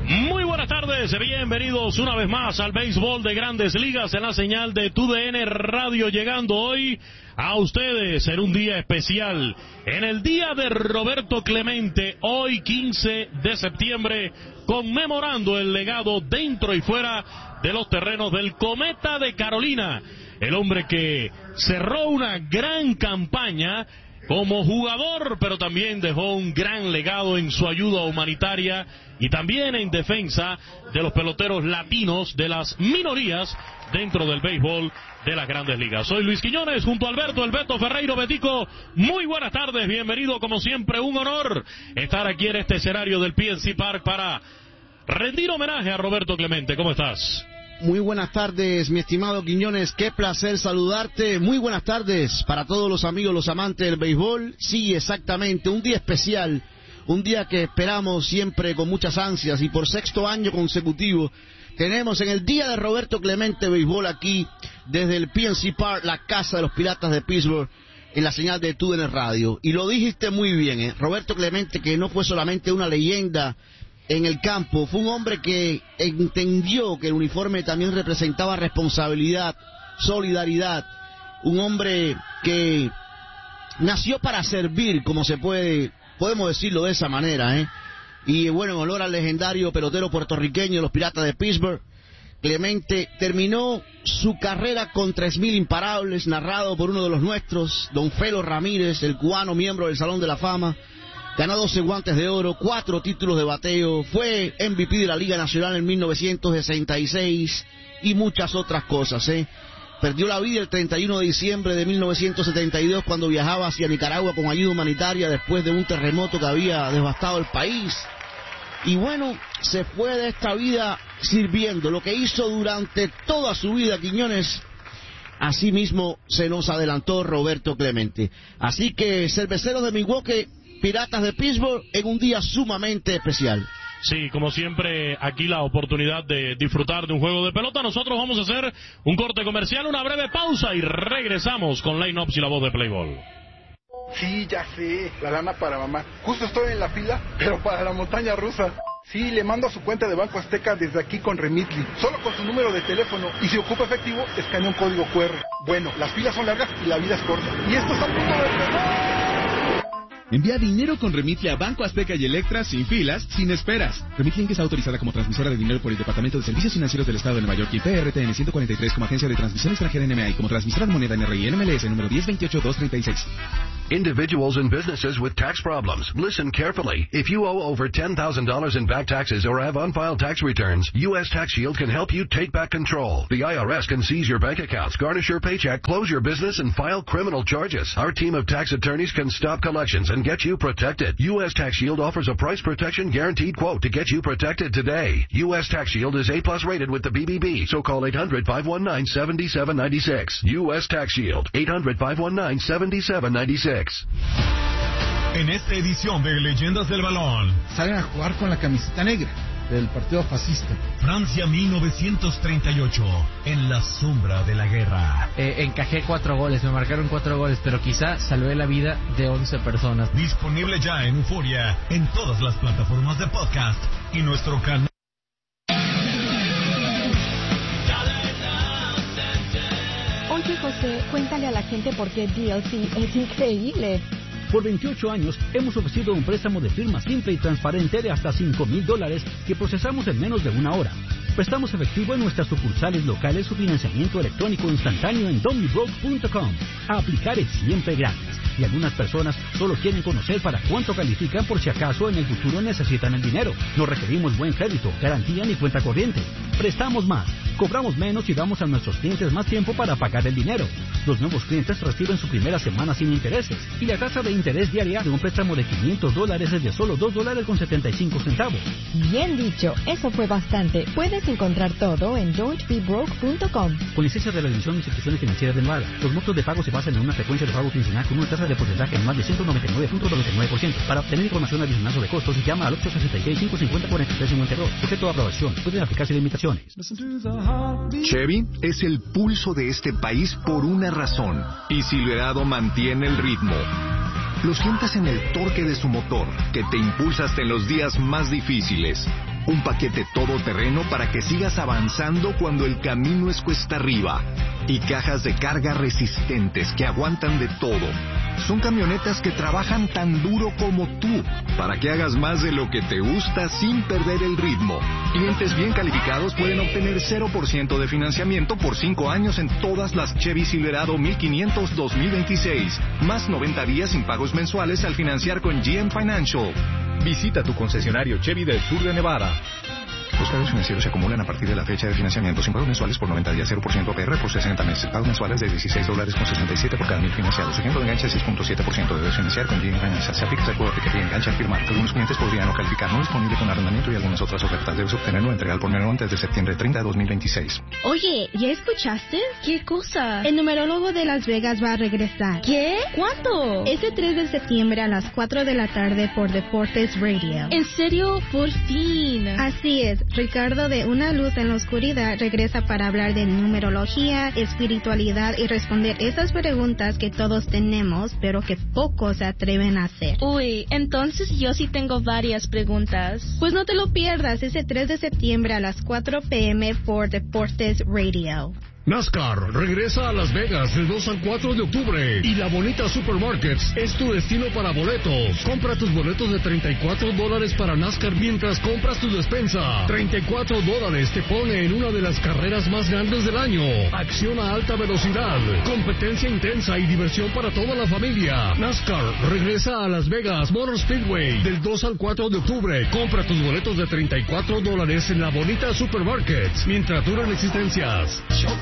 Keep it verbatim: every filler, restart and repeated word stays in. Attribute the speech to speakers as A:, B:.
A: Muy buenas tardes, bienvenidos una vez más al béisbol de Grandes Ligas en la señal de T U D N Radio, llegando hoy a ustedes en un día especial, en el día de Roberto Clemente, hoy quince de septiembre, conmemorando el legado dentro y fuera de los terrenos del Cometa de Carolina, el hombre que cerró una gran campaña como jugador, pero también dejó un gran legado en su ayuda humanitaria y también en defensa de los peloteros latinos de las minorías dentro del béisbol de las Grandes Ligas. Soy Luis Quiñones junto a Alberto, el Beto Ferreiro. Betico, muy buenas tardes, bienvenido, como siempre, un honor estar aquí en este escenario del P N C Park para rendir homenaje a Roberto Clemente. ¿Cómo estás?
B: Muy buenas tardes, mi estimado Quiñones, qué placer saludarte. Muy buenas tardes para todos los amigos, los amantes del béisbol. Sí, exactamente, un día especial, un día que esperamos siempre con muchas ansias, y por sexto año consecutivo tenemos en el día de Roberto Clemente béisbol aquí desde el P N C Park, la casa de los Piratas de Pittsburgh, en la señal de T U D N Radio. Y lo dijiste muy bien, ¿eh? Roberto Clemente, que no fue solamente una leyenda en el campo, fue un hombre que entendió que el uniforme también representaba responsabilidad, solidaridad, un hombre que nació para servir, como se puede, podemos decirlo de esa manera, ¿eh? Y bueno, en honor al legendario pelotero puertorriqueño de los Piratas de Pittsburgh, Clemente terminó su carrera con tres mil imparables, narrado por uno de los nuestros, don Felo Ramírez, el cubano miembro del Salón de la Fama. Ganó doce guantes de oro, cuatro títulos de bateo, fue M V P de la Liga Nacional en mil novecientos sesenta y seis y muchas otras cosas, ¿eh? Perdió la vida el treinta y uno de diciembre de mil novecientos setenta y dos cuando viajaba hacia Nicaragua con ayuda humanitaria después de un terremoto que había devastado el país. Y bueno, se fue de esta vida sirviendo, lo que hizo durante toda su vida, Quiñones. Así mismo se nos adelantó Roberto Clemente. Así que, cerveceros de Milwaukee, Piratas de Pittsburgh, en un día sumamente especial.
A: Sí, como siempre, aquí la oportunidad de disfrutar de un juego de pelota. Nosotros vamos a hacer un corte comercial, una breve pausa y regresamos con Line-Ups y la voz de Playboy.
C: Sí, ya sé, la lana para mamá. Justo estoy en la fila, pero para la montaña rusa. Sí, le mando a su cuenta de Banco Azteca desde aquí con Remitly, solo con su número de teléfono, y si ocupa efectivo, escanea un código cu erre. Bueno, las filas son largas y la vida es corta. Y esto está a punto de empezar.
D: Envía dinero con Remitly a Banco Azteca y Electra sin filas, sin esperas. Remitly es autorizada como transmisora de dinero por el Departamento de Servicios Financieros del Estado de Nueva York y P R T N ciento cuarenta y tres como agencia de transmisión extranjera N M A y como transmisora de moneda N R I N M L S número diez veintiocho dos treinta y seis.
E: Individuals and businesses with tax problems, listen carefully. If you owe over ten thousand dollars in back taxes or have unfiled tax returns, U S Tax Shield can help you take back control. The I R S can seize your bank accounts, garnish your paycheck, close your business, and file criminal charges. Our team of tax attorneys can stop collections and get you protected. U S Tax Shield offers a price protection guaranteed quote to get you protected today. U S Tax Shield is A plus rated with the B B B, so call eight hundred, five one nine, seven seven nine six. U S Tax Shield, eight hundred, five one nine, seven seven nine six.
F: En esta edición de Leyendas del Balón,
G: salen a jugar con la camiseta negra del partido fascista.
F: Francia mil novecientos treinta y ocho, en la sombra de la guerra.
H: Eh, encajé cuatro goles, me marcaron cuatro goles, pero quizá salvé la vida de once personas.
F: Disponible ya en Euforia, en todas las plataformas de podcast y nuestro canal.
I: Oye, José, cuéntale a la gente por qué D L C es increíble.
J: Por veintiocho años hemos ofrecido un préstamo de firma simple y transparente de hasta cinco mil dólares que procesamos en menos de una hora. Prestamos efectivo en nuestras sucursales locales o financiamiento electrónico instantáneo en domibroke punto com. A aplicar es siempre gratis y algunas personas solo quieren conocer para cuánto califican por si acaso en el futuro necesitan el dinero. No requerimos buen crédito, garantía ni cuenta corriente. Prestamos más, cobramos menos y damos a nuestros clientes más tiempo para pagar el dinero. Los nuevos clientes reciben su primera semana sin intereses y la tasa de interés diaria de un préstamo de quinientos dólares es de solo dos dólares con setenta y cinco centavos.
I: Bien dicho, eso fue bastante. Puedes encontrar todo en don't be broke punto com.
J: Con licencia de la División de Instituciones Financieras de Nevada, los montos de pago se basan en una frecuencia de pago quincenal con una tasa de porcentaje anual de ciento noventa y nueve punto noventa y nueve por ciento. Para obtener información adicional sobre costos, llama al ocho sesenta y seis, cinco cincuenta, cuarenta y tres cincuenta y dos. Sujeto a aprobación. Pueden aplicarse limitaciones.
K: Chevy es el pulso de este país por una razón. Y Silverado mantiene el ritmo. Lo sientas en el torque de su motor, que te impulsa hasta en los días más difíciles. Un paquete todoterreno para que sigas avanzando cuando el camino es cuesta arriba. Y cajas de carga resistentes que aguantan de todo. Son camionetas que trabajan tan duro como tú, para que hagas más de lo que te gusta sin perder el ritmo. Clientes bien calificados pueden obtener cero por ciento de financiamiento por cinco años en todas las Chevy Silverado mil quinientos dos mil veintiséis. Más noventa días sin pagos mensuales al financiar con G M Financial.
L: Visita tu concesionario Chevy del sur de Nevada.
K: Los pagos financieros se acumulan a partir de la fecha de financiamiento sin pagos mensuales por noventa días, cero por ciento A P R por sesenta meses. Pagos mensuales de dieciséis dólares con sesenta y siete por cada mil financiados. Ejemplo de enganche seis punto siete por ciento. Debes financiar con G M Financial. Se aplica el cuota que te engancha al firmar. Algunos clientes podrían no calificar. No disponible con arrendamiento y algunas otras ofertas. Debes obtenerlo entregar por menor antes de septiembre treinta de dos mil veintiséis.
M: Oye, ¿ya escuchaste? ¿Qué cosa? El numerólogo de Las Vegas va a regresar. ¿Qué? ¿Cuándo? Este tres de septiembre a las cuatro de la tarde por Deportes Radio.
N: ¿En serio? Por fin.
M: Así es. Ricardo de Una Luz en la Oscuridad regresa para hablar de numerología, espiritualidad y responder esas preguntas que todos tenemos, pero que pocos se atreven a hacer.
N: Uy, entonces yo sí tengo varias preguntas.
M: Pues no te lo pierdas ese tres de septiembre a las cuatro p m por Deportes Radio.
O: NASCAR regresa a Las Vegas del dos al cuatro de octubre y La Bonita Supermarkets es tu destino para boletos. Compra tus boletos de treinta y cuatro dólares para NASCAR mientras compras tu despensa. treinta y cuatro dólares te pone en una de las carreras más grandes del año. Acción a alta velocidad, competencia intensa y diversión para toda la familia. NASCAR regresa a Las Vegas Motor Speedway del dos al cuatro de octubre. Compra tus boletos de treinta y cuatro dólares en La Bonita Supermarkets mientras duran existencias.